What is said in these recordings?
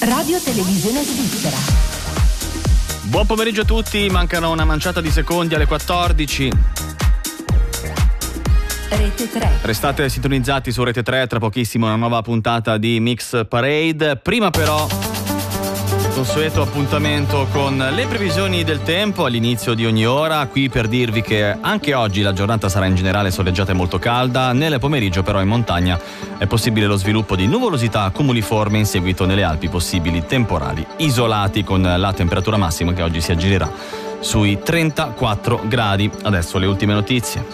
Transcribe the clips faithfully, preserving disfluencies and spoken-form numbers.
Radio Televisione Svizzera. Buon pomeriggio a tutti, mancano una manciata di secondi alle quattordici. Rete tre. Restate sintonizzati su Rete tre, tra pochissimo una nuova puntata di Mix Parade. Prima però consueto appuntamento con le previsioni del tempo all'inizio di ogni ora, qui per dirvi che anche oggi la giornata sarà in generale soleggiata e molto calda. Nel pomeriggio però in montagna è possibile lo sviluppo di nuvolosità cumuliforme, in seguito nelle Alpi possibili temporali isolati, con la temperatura massima che oggi si aggirerà sui trentaquattro gradi. Adesso le ultime notizie.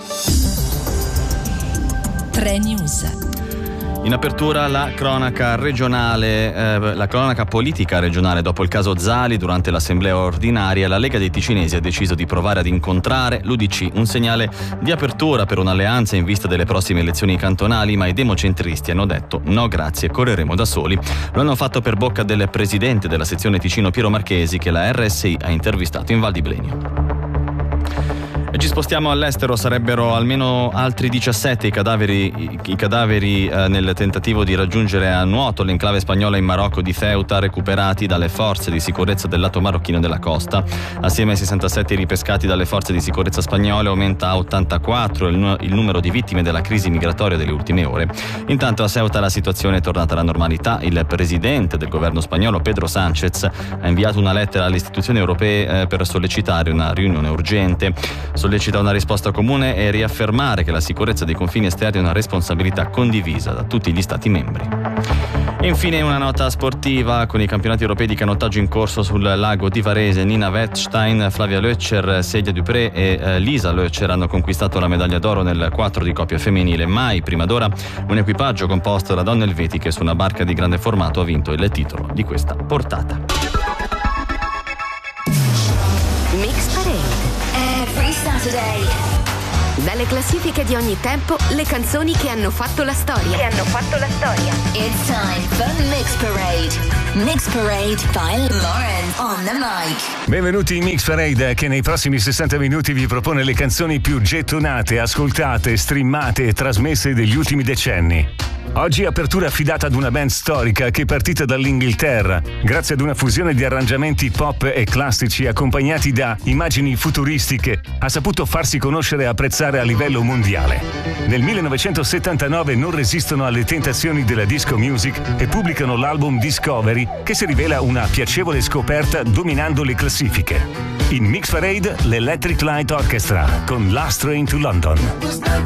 tre News. In apertura la cronaca regionale, eh, la cronaca politica regionale. Dopo il caso Zali, durante l'assemblea ordinaria la Lega dei Ticinesi ha deciso di provare ad incontrare l'U D C, un segnale di apertura per un'alleanza in vista delle prossime elezioni cantonali, ma i democentristi hanno detto no grazie, correremo da soli. Lo hanno fatto per bocca del presidente della sezione Ticino Piero Marchesi, che la R S I ha intervistato in Val di Blenio. E ci spostiamo all'estero, sarebbero almeno altri diciassette i cadaveri, i, i cadaveri eh, nel tentativo di raggiungere a nuoto l'enclave spagnola in Marocco di Ceuta, recuperati dalle forze di sicurezza del lato marocchino della costa. Assieme ai sessantasette ripescati dalle forze di sicurezza spagnole aumenta a ottantaquattro il, il numero di vittime della crisi migratoria delle ultime ore. Intanto a Ceuta la situazione è tornata alla normalità. Il presidente del governo spagnolo, Pedro Sánchez, ha inviato una lettera alle istituzioni europee eh, per sollecitare una riunione urgente. Sollecita una risposta comune e riaffermare che la sicurezza dei confini esterni è una responsabilità condivisa da tutti gli Stati membri. E infine una nota sportiva, con i campionati europei di canottaggio in corso sul lago di Varese. Nina Wettstein, Flavia Lötscher, Celia Dupré e eh, Lisa Lötscher hanno conquistato la medaglia d'oro nel quattro di coppia femminile. Mai prima d'ora un equipaggio composto da donne elvetiche su una barca di grande formato ha vinto il titolo di questa portata. Mix Parade. Every Saturday. Dalle classifiche di ogni tempo, le canzoni che hanno fatto la storia. Che hanno fatto la storia. It's time for Mix Parade. Mix Parade by Lauren on the mic. Benvenuti in Mix Parade, che nei prossimi sessanta minuti vi propone le canzoni più gettonate, ascoltate, streamate e trasmesse degli ultimi decenni. Oggi apertura affidata ad una band storica che è partita dall'Inghilterra grazie ad una fusione di arrangiamenti pop e classici accompagnati da immagini futuristiche, ha saputo farsi conoscere e apprezzare a livello mondiale. Nel millenovecentosettantanove non resistono alle tentazioni della disco music e pubblicano l'album Discovery, che si rivela una piacevole scoperta dominando le classifiche. In Mix Parade l'Electric Light Orchestra con Last Train to London.